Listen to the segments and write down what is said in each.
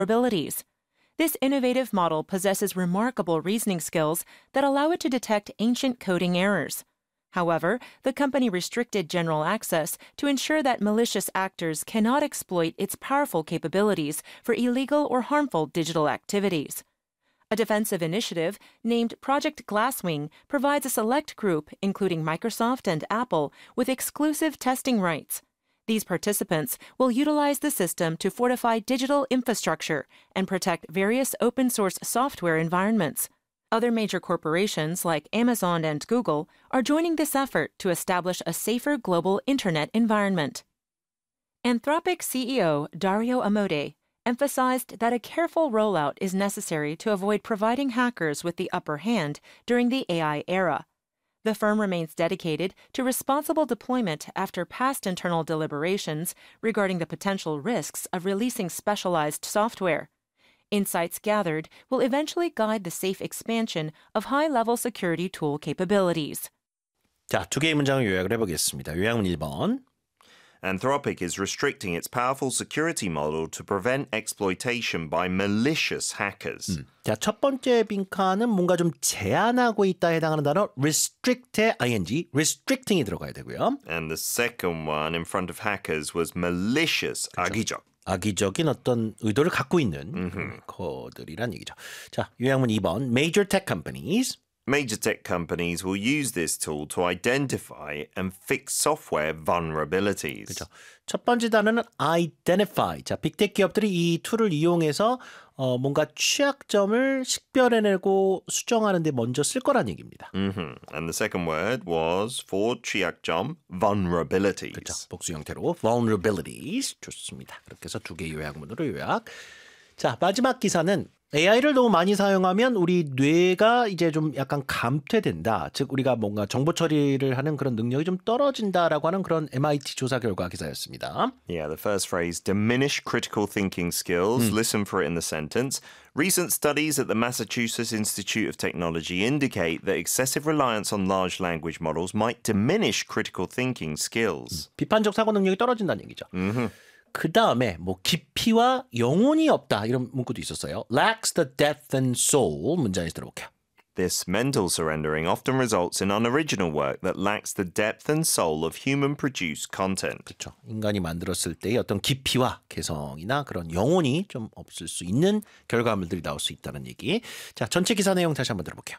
vulnerabilities. This innovative model possesses remarkable reasoning skills that allow it to detect ancient coding errors. However, the company restricted general access to ensure that malicious actors cannot exploit its powerful capabilities for illegal or harmful digital activities. A defensive initiative named Project Glasswing provides a select group, including Microsoft and Apple, with exclusive testing rights. These participants will utilize the system to fortify digital infrastructure and protect various open-source software environments. Other major corporations like Amazon and Google are joining this effort to establish a safer global internet environment. Anthropic CEO Dario Amodei emphasized that a careful rollout is necessary to avoid providing hackers with the upper hand during the AI era. The firm remains dedicated to responsible deployment after past internal deliberations regarding the potential risks of releasing specialized software. Insights gathered will eventually guide the safe expansion of high-level security tool capabilities. 자, 두 개의 문장을 요약을 해보겠습니다. 요약문 1번. Anthropic is restricting its powerful security model to prevent exploitation by malicious hackers. 자, 첫 번째 빈칸은 뭔가 좀 제한하고 있다에 해당하는 단어 restrict의 ing, restricting이 들어가야 되고요. And the second one in front of hackers was malicious, 악의적. 악의적인 어떤 의도를 갖고 있는 거들이란 얘기죠. 자, 요약문 2번. Major tech companies. Major tech companies will use this tool to identify and fix software vulnerabilities. 그렇죠. 첫 번째 단어는 identify. 자, 빅테크 기업들이 이 툴을 이용해서 뭔가 취약점을 식별해내고 수정하는 데 먼저 쓸 거란 얘기입니다. And the second word was for 취약점, vulnerabilities. 그렇죠. 복수 형태로 vulnerabilities. 좋습니다. 그렇게 해서 두 개의 요약문으로 요약. 자, 마지막 기사는 AI를 너무 많이 사용하면 우리 뇌가 이제 좀 약간 감퇴된다. 즉 우리가 뭔가 정보 처리를 하는 그런 능력이 좀 떨어진다라고 하는 그런 MIT 조사 결과 기사였습니다. Yeah, the first phrase, diminish critical thinking skills. Listen for it in the sentence. Recent studies at the Massachusetts Institute of Technology indicate that excessive reliance on large language models might diminish critical thinking skills. 비판적 사고 능력이 떨어진다는 얘기죠. 그 다음에 뭐 깊이와 영혼이 없다 이런 문구도 있었어요. Lacks the depth and soul 문장에서 들어볼게요. This mental surrendering often results in unoriginal work that lacks the depth and soul of human-produced content. 그렇죠. 인간이 만들었을 때의 어떤 깊이와 개성이나 그런 영혼이 좀 없을 수 있는 결과물들이 나올 수 있다는 얘기. 자, 전체 기사 내용 다시 한번 들어볼게요.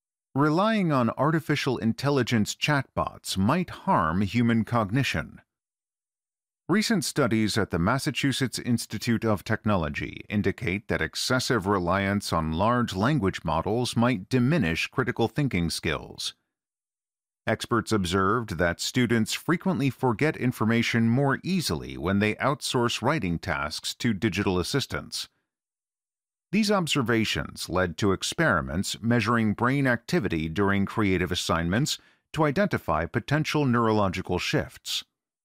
Relying on artificial intelligence chatbots might harm human cognition. Recent studies at the Massachusetts Institute of Technology indicate that excessive reliance on large language models might diminish critical thinking skills. Experts observed that students frequently forget information more easily when they outsource writing tasks to digital assistants. These observations led to experiments measuring brain activity during creative assignments to identify potential neurological shifts.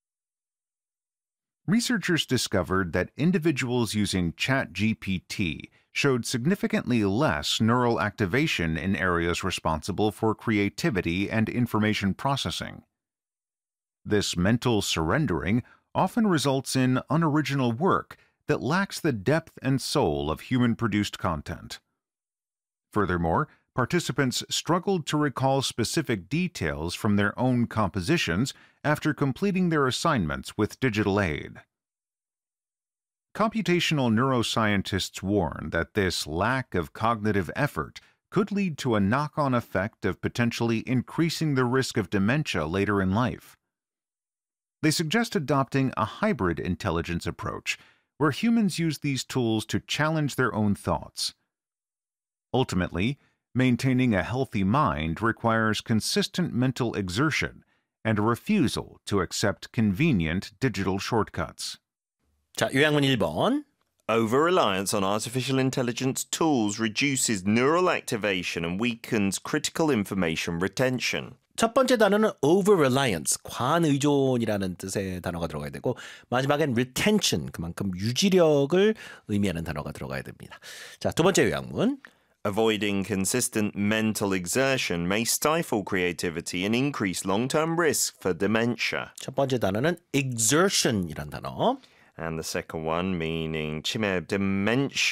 Researchers discovered that individuals using ChatGPT showed significantly less neural activation in areas responsible for creativity and information processing. This mental surrendering often results in unoriginal work that lacks the depth and soul of human-produced content. Furthermore, participants struggled to recall specific details from their own compositions after completing their assignments with digital aid. Computational neuroscientists warn that this lack of cognitive effort could lead to a knock-on effect of potentially increasing the risk of dementia later in life. They suggest adopting a hybrid intelligence approach where humans use these tools to challenge their own thoughts. Ultimately, maintaining a healthy mind requires consistent mental exertion and a refusal to accept convenient digital shortcuts. 자, 요약문 1번. Over-reliance on artificial intelligence tools reduces neural activation and weakens critical information retention. 첫 번째 단어는 over-reliance, 과의존이라는 뜻의 단어가 들어가야 되고 마지막엔 retention, 그만큼 유지력을 의미하는 단어가 들어가야 됩니다. 자, 두 번째 요약문. Avoiding consistent mental exertion may stifle creativity and increase long-term risk for dementia. 첫 번째 단어는 exertion이란 단어. And the second one meaning 치매, dementia.